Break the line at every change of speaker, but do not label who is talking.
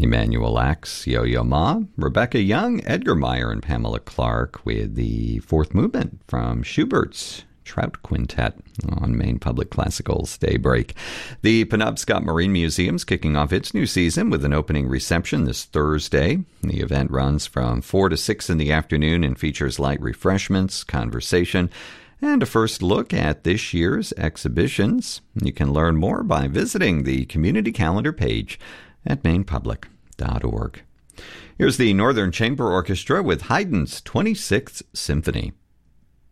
Emanuel Axe, Yo-Yo Ma, Rebecca Young, Edgar Meyer, and Pamela Clark with the fourth movement from Schubert's Trout Quintet on Maine Public Classical's Daybreak. The Penobscot Marine Museum's kicking off its new season with an opening reception this Thursday. The event runs from 4 to 6 in the afternoon and features light refreshments, conversation, and a first look at this year's exhibitions. You can learn more by visiting the community calendar page at mainepublic.org. Here's the Northern Chamber Orchestra with Haydn's 26th Symphony.